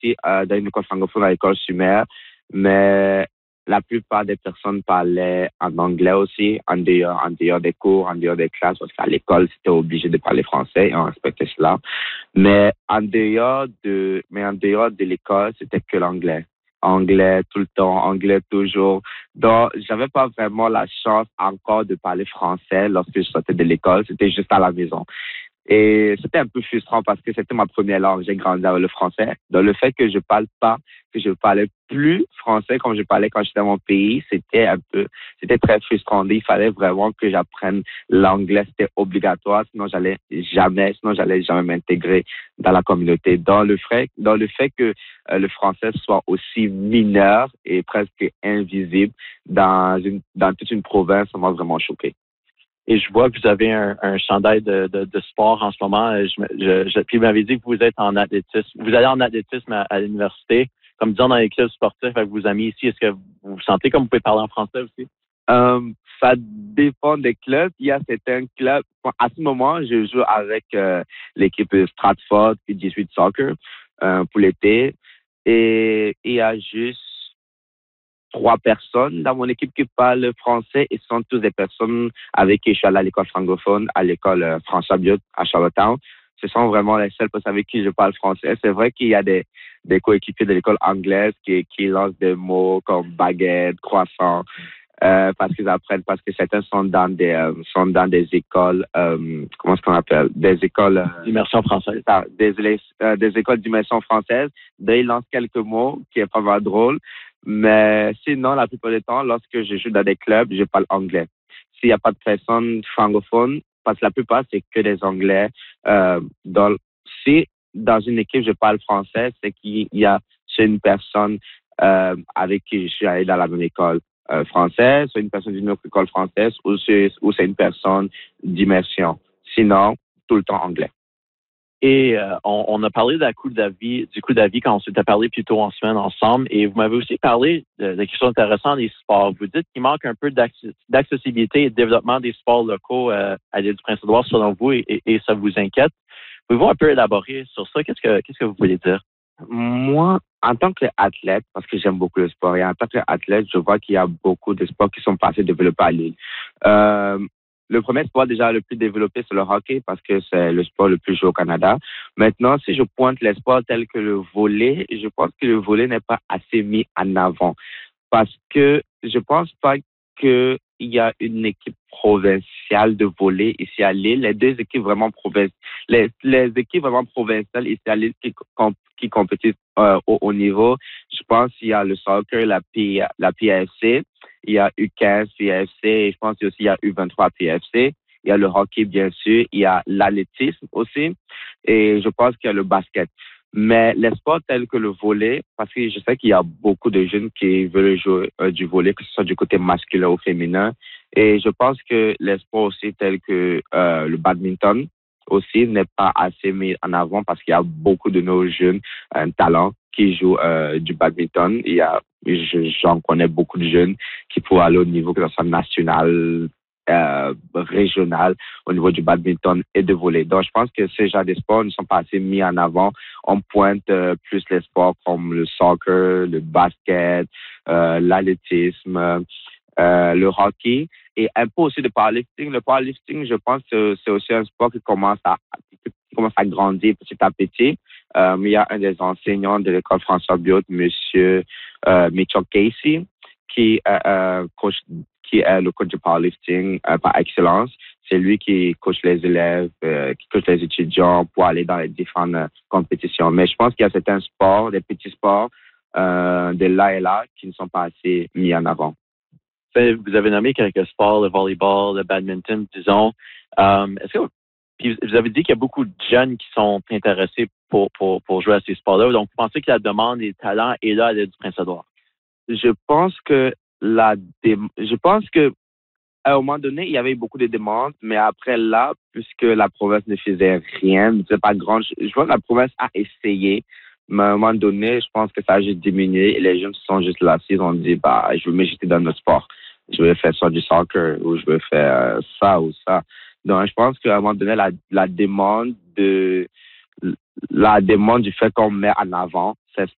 aussi dans une école francophone à l'école Sumer, mais la plupart des personnes parlaient en anglais aussi, en dehors des cours, en dehors des classes, parce qu'à l'école, c'était obligé de parler français et on respectait cela. Mais en dehors de l'école, c'était que l'anglais. Anglais tout le temps, anglais toujours. Donc, j'avais pas vraiment la chance encore de parler français lorsque je sortais de l'école. C'était juste à la maison. Et c'était un peu frustrant parce que c'était ma première langue. J'ai grandi avec le français. Donc, le fait que je parle pas, que je parlais plus français comme je parlais quand j'étais dans mon pays, c'était très frustrant. Il fallait vraiment que j'apprenne l'anglais. C'était obligatoire. Sinon, j'allais jamais m'intégrer dans la communauté. Dans le fait que le français soit aussi mineur et presque invisible dans toute une province, ça m'a vraiment choqué. Et je vois que vous avez un chandail de sport en ce moment. Puis vous m'avez dit que vous êtes en athlétisme. Vous allez en athlétisme à l'université. Comme disons dans les clubs sportifs avec vos amis ici, est-ce que vous vous sentez comme vous pouvez parler en français aussi? Ça dépend des clubs. Il y a certains clubs. À ce moment, je joue avec l'équipe Stratford et 18 Soccer pour l'été. Et il y a juste 3 personnes dans mon équipe qui parlent français et ce sont tous des personnes avec qui je suis allé à l'école francophone, à l'école François Biot à Charlottetown. Ce sont vraiment les seules personnes avec qui je parle français. C'est vrai qu'il y a des coéquipiers de l'école anglaise qui lancent des mots comme baguette, croissant, parce que certains sont dans des écoles, comment est-ce qu'on appelle? Des écoles D'immersion française. Des écoles d'immersion française. Donc, ils lancent quelques mots qui est pas mal drôle. Mais sinon, la plupart du temps, lorsque je joue dans des clubs, je parle anglais. S'il n'y a pas de personnes francophones, parce que la plupart, c'est que des Anglais. Si dans une équipe, je parle français, c'est une personne avec qui je suis allé dans la même école française, c'est une personne d'une autre école française ou c'est une personne d'immersion. Sinon, tout le temps anglais. Et on a parlé du coût de la vie quand on s'était parlé plus tôt en semaine ensemble. Et vous m'avez aussi parlé de quelque chose d'intéressant des sports. Vous dites qu'il manque un peu d'accessibilité et de développement des sports locaux à l'île du Prince-Édouard, selon vous, et ça vous inquiète. Pouvez-vous un peu élaborer sur ça? Qu'est-ce que vous voulez dire? Moi, en tant qu'athlète, parce que j'aime beaucoup le sport, et en tant qu'athlète, je vois qu'il y a beaucoup de sports qui sont pas assez développés à l'île. Le premier sport déjà le plus développé, c'est le hockey parce que c'est le sport le plus joué au Canada. Maintenant, si je pointe les sports tels que le volley, je pense que le volley n'est pas assez mis en avant parce que je pense pas qu'il y a une équipe provinciale de volley ici à Lille. Les deux équipes vraiment provinciales, les équipes vraiment provinciales ici à Lille qui compétissent au haut niveau, je pense qu'il y a le soccer, la PAFC, il y a U15 PAFC et je pense aussi il y a U23 PAFC. Il y a le hockey, bien sûr. Il y a l'athlétisme aussi. Et je pense qu'il y a le basket. Mais les sports tels que le volley, parce que je sais qu'il y a beaucoup de jeunes qui veulent jouer du volley, que ce soit du côté masculin ou féminin. Et je pense que les sports aussi tels que le badminton aussi n'est pas assez mis en avant parce qu'il y a beaucoup de nos jeunes talents qui jouent du badminton. J'en connais beaucoup de jeunes qui pourraient aller au niveau que ce soit national, régional au niveau du badminton et de volley. Donc, je pense que ces genres de sports ne sont pas assez mis en avant. On pointe plus les sports comme le soccer, le basket, l'athlétisme, le hockey et un peu aussi de powerlifting. Le powerlifting, je pense que c'est aussi un sport qui commence à grandir petit à petit. Il y a un des enseignants de l'école François Biot, monsieur Mitchell Casey, qui est le coach de powerlifting par excellence. C'est lui qui coach les élèves, qui coach les étudiants pour aller dans les différentes compétitions. Mais je pense qu'il y a certains sports, des petits sports de là et là qui ne sont pas assez mis en avant. Vous avez nommé quelques sports, le volleyball, le badminton, disons. Puis vous avez dit qu'il y a beaucoup de jeunes qui sont intéressés pour jouer à ces sports-là. Donc, vous pensez que la demande et le talent est là à l'île du Prince-Édouard? Je pense que à un moment donné, il y avait beaucoup de demandes, mais après là, puisque la province ne faisait rien, ne faisait pas grand, je vois que la province a essayé, mais à un moment donné, je pense que ça a juste diminué et les jeunes se sont juste lassés, ils ont dit, je veux me jeter dans notre sport. Je veux faire soit du soccer ou je veux faire ça ou ça. Donc, je pense qu'à un moment donné, la demande du fait qu'on met en avant ces